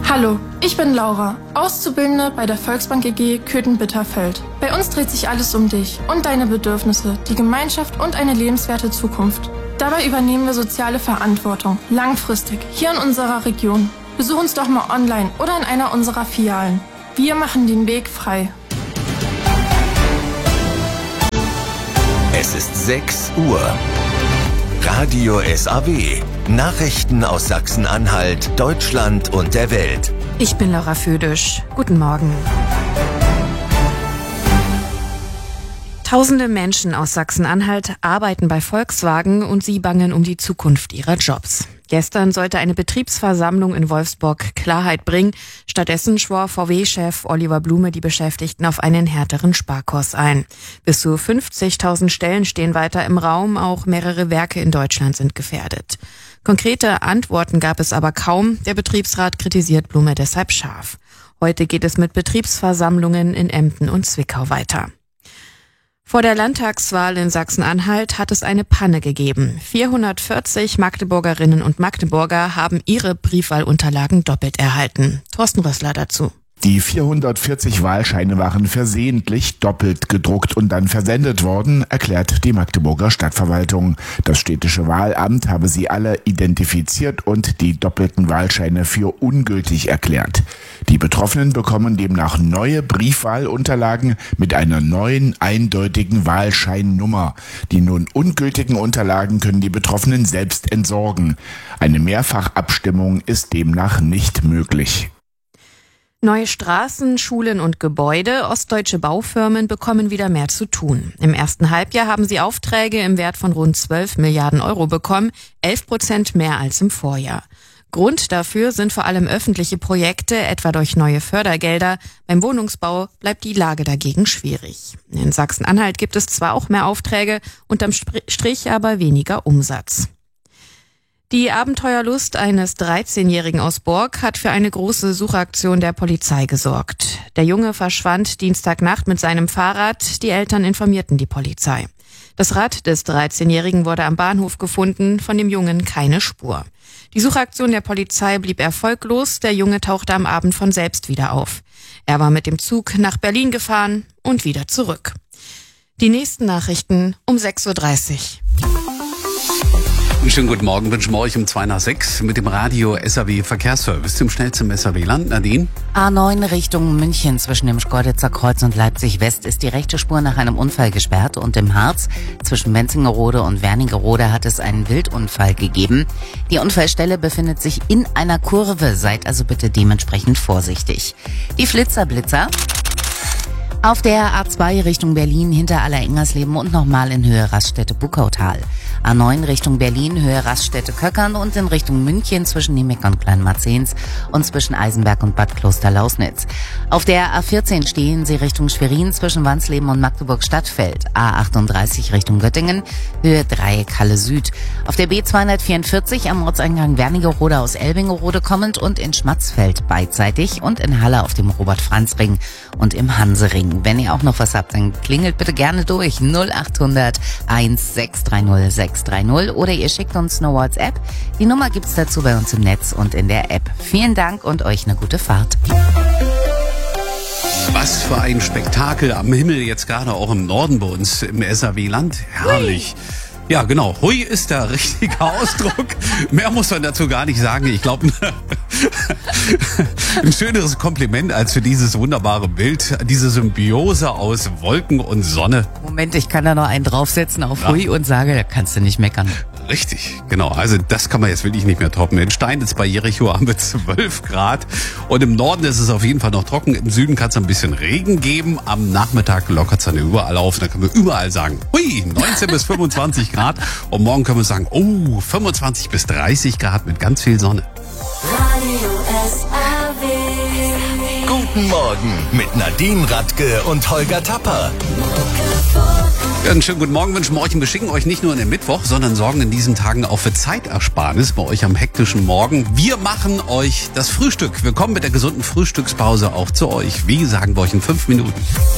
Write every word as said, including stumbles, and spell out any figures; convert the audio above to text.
Hallo, ich bin Laura, Auszubildende bei der Volksbank E G Köthen-Bitterfeld. Bei uns dreht sich alles um dich und deine Bedürfnisse, die Gemeinschaft und eine lebenswerte Zukunft. Dabei übernehmen wir soziale Verantwortung, langfristig, hier in unserer Region. Besuch uns doch mal online oder in einer unserer Filialen. Wir machen den Weg frei. Es ist sechs Uhr. Radio S A W. Nachrichten aus Sachsen-Anhalt, Deutschland und der Welt. Ich bin Laura Födisch. Guten Morgen. Tausende Menschen aus Sachsen-Anhalt arbeiten bei Volkswagen und sie bangen um die Zukunft ihrer Jobs. Gestern sollte eine Betriebsversammlung in Wolfsburg Klarheit bringen. Stattdessen schwor V W-Chef Oliver Blume die Beschäftigten auf einen härteren Sparkurs ein. Bis zu fünfzigtausend Stellen stehen weiter im Raum. Auch mehrere Werke in Deutschland sind gefährdet. Konkrete Antworten gab es aber kaum. Der Betriebsrat kritisiert Blume deshalb scharf. Heute geht es mit Betriebsversammlungen in Emden und Zwickau weiter. Vor der Landtagswahl in Sachsen-Anhalt hat es eine Panne gegeben. vierhundertvierzig Magdeburgerinnen und Magdeburger haben ihre Briefwahlunterlagen doppelt erhalten. Thorsten Rössler dazu. Die vierhundertvierzig Wahlscheine waren versehentlich doppelt gedruckt und dann versendet worden, erklärt die Magdeburger Stadtverwaltung. Das städtische Wahlamt habe sie alle identifiziert und die doppelten Wahlscheine für ungültig erklärt. Die Betroffenen bekommen demnach neue Briefwahlunterlagen mit einer neuen, eindeutigen Wahlscheinnummer. Die nun ungültigen Unterlagen können die Betroffenen selbst entsorgen. Eine Mehrfachabstimmung ist demnach nicht möglich. Neue Straßen, Schulen und Gebäude. Ostdeutsche Baufirmen bekommen wieder mehr zu tun. Im ersten Halbjahr haben sie Aufträge im Wert von rund zwölf Milliarden Euro bekommen, elf Prozent mehr als im Vorjahr. Grund dafür sind vor allem öffentliche Projekte, etwa durch neue Fördergelder. Beim Wohnungsbau bleibt die Lage dagegen schwierig. In Sachsen-Anhalt gibt es zwar auch mehr Aufträge, unterm Strich aber weniger Umsatz. Die Abenteuerlust eines dreizehnjährigen aus Bork hat für eine große Suchaktion der Polizei gesorgt. Der Junge verschwand Dienstagnacht mit seinem Fahrrad. Die Eltern informierten die Polizei. Das Rad des dreizehnjährigen wurde am Bahnhof gefunden, von dem Jungen keine Spur. Die Suchaktion der Polizei blieb erfolglos. Der Junge tauchte am Abend von selbst wieder auf. Er war mit dem Zug nach Berlin gefahren und wieder zurück. Die nächsten Nachrichten um sechs Uhr dreißig. Einen schönen guten Morgen wünschen wir euch um zwei nach sechs mit dem Radio S A W Verkehrsservice zum schnellsten S A W-Land. Nadine? A neun Richtung München zwischen dem Schkeuditzer Kreuz und Leipzig West ist die rechte Spur nach einem Unfall gesperrt und im Harz zwischen Menzingerode und Wernigerode hat es einen Wildunfall gegeben. Die Unfallstelle befindet sich in einer Kurve, seid also bitte dementsprechend vorsichtig. Die Flitzerblitzer. Auf der A zwei Richtung Berlin hinter Aller-Ingersleben und nochmal in Höhe Raststätte-Buckautal. A neun Richtung Berlin, Höhe Raststätte-Köckern und in Richtung München zwischen Niemeck und Kleinmarzens und zwischen Eisenberg und Bad Kloster-Lausnitz. Auf der A vierzehn stehen Sie Richtung Schwerin zwischen Wansleben und Magdeburg-Stadtfeld. A achtunddreißig Richtung Göttingen, Höhe Dreieck Halle Süd. Auf der B zweihundertvierundvierzig am Ortseingang Wernigerode aus Elbingerode kommend und in Schmatzfeld beidseitig und in Halle auf dem Robert-Franz-Ring und im Hansering. Wenn ihr auch noch was habt, dann klingelt bitte gerne durch null achthundert eins sechs drei null sechs drei null oder ihr schickt uns eine WhatsApp. Die Nummer gibt's dazu bei uns im Netz und in der App. Vielen Dank und euch eine gute Fahrt. Was für ein Spektakel am Himmel, jetzt gerade auch im Norden bei uns im S A W-Land. Herrlich. Hui. Ja, genau. Hui ist der richtige Ausdruck. Mehr muss man dazu gar nicht sagen. Ich glaube, ein schöneres Kompliment als für dieses wunderbare Bild, diese Symbiose aus Wolken und Sonne. Moment, ich kann da noch einen draufsetzen auf ja. Hui und sage, da kannst du nicht meckern. Richtig, genau. Also das kann man jetzt wirklich nicht mehr toppen. In Steinitz bei Jericho haben wir zwölf Grad und im Norden ist es auf jeden Fall noch trocken. Im Süden kann es ein bisschen Regen geben. Am Nachmittag lockert es dann überall auf. Da können wir überall sagen, hui, neunzehn bis fünfundzwanzig Grad. Und morgen können wir sagen, oh, fünfundzwanzig bis dreißig Grad mit ganz viel Sonne. Radio S A W. Guten Morgen mit Nadine Radke und Holger Tapper. Ja, einen schönen guten Morgen wünschen wir euch und wir schicken euch nicht nur in den Mittwoch, sondern sorgen in diesen Tagen auch für Zeitersparnis bei euch am hektischen Morgen. Wir machen euch das Frühstück. Wir kommen mit der gesunden Frühstückspause auch zu euch. Wie sagen wir euch in fünf Minuten.